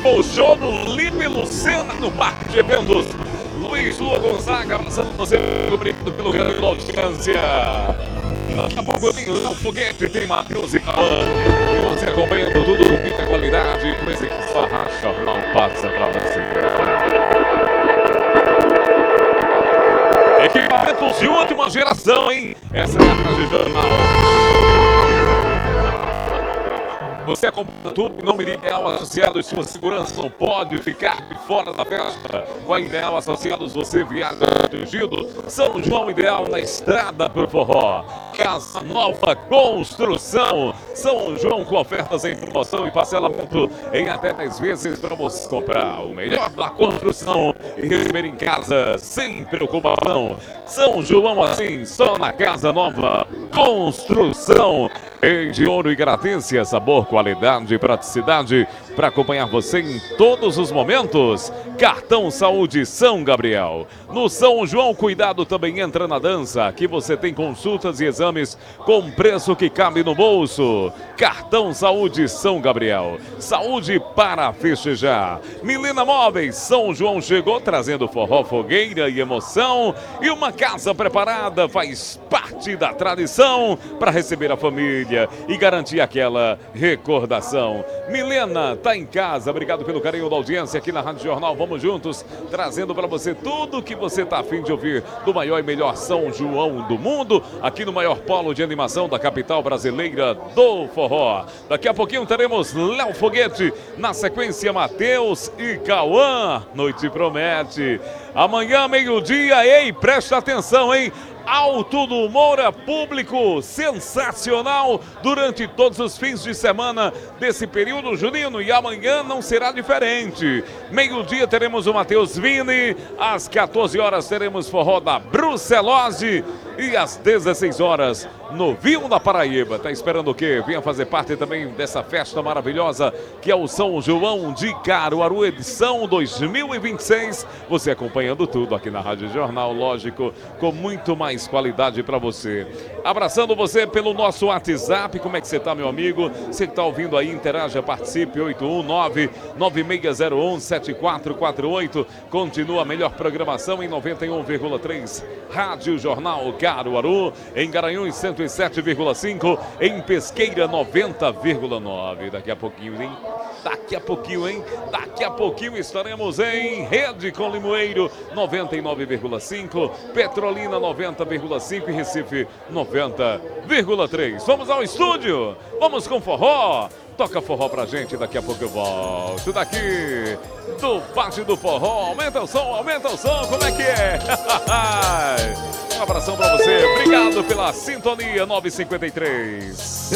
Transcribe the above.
Festival Show no Lipe Lucena, no Parque de Eventos. Luiz Lua Gonzaga, abraçando você, obrigado pelo grande audiência. Daqui a pouco tem o Foguete, tem Matheus e Cauã. E você acompanhando tudo com muita qualidade. Com esse Sarracha, não passa pra você. Equipamentos de última geração, hein? Essa é a Rádio Jornal. Você acompanha tudo em nome de Ideal Associados. Sua segurança não pode ficar de fora da festa. Com a Ideal Associados você viaja protegido. São João Ideal na estrada pro forró. Casa Nova Construção. São João com ofertas em promoção e parcelamento em até 10 vezes para você comprar o melhor da construção e receber em casa sem preocupação. São João assim, só na Casa Nova Construção. Em de ouro e gratência, sabor, qualidade e praticidade para acompanhar você em todos os momentos. Cartão Saúde São Gabriel. No São João, cuidado também entra na dança. Aqui você tem consultas e exames com preço que cabe no bolso. Cartão Saúde São Gabriel. Saúde para festejar. Milena Móveis, São João chegou trazendo forró, fogueira e emoção. E uma casa preparada faz parte da tradição para receber a família e garantir aquela recordação. Milena tá em casa, obrigado pelo carinho da audiência aqui na Rádio Jornal. Vamos juntos, trazendo para você tudo que você tá afim de ouvir do maior e melhor São João do mundo, aqui no maior polo de animação da capital brasileira do forró. Daqui a pouquinho teremos Léo Foguete, na sequência Matheus e Cauã. Noite promete. Amanhã, meio-dia, ei, presta atenção, hein? Alto do Moura, público sensacional durante todos os fins de semana desse período junino, e amanhã não será diferente. Meio-dia teremos o Matheus Vini, às 14 horas teremos forró da Brucelose e às 16 horas Novinho da Paraíba. Tá esperando o quê? Venha fazer parte também dessa festa maravilhosa que é o São João de Caruaru, edição 2026. Você acompanhando tudo aqui na Rádio Jornal, lógico, com muito mais qualidade para você. Abraçando você pelo nosso WhatsApp. Como é que você tá, meu amigo? Você que tá ouvindo aí, interaja, participe. 819-9601-7448. Continua a melhor programação em 91,3 Rádio Jornal Caruaru, em Garanhuns 107,5, em Pesqueira 90,9. Daqui a pouquinho, hein? Daqui a pouquinho, hein? Daqui a pouquinho estaremos em Rede com Limoeiro 99,5, Petrolina 90,5 e Recife 90,3. Vamos ao estúdio, vamos com forró. Toca forró pra gente, daqui a pouco eu volto daqui do Pátio do Forró. Aumenta o som, como é que é? Um abração pra você, obrigado pela sintonia 953.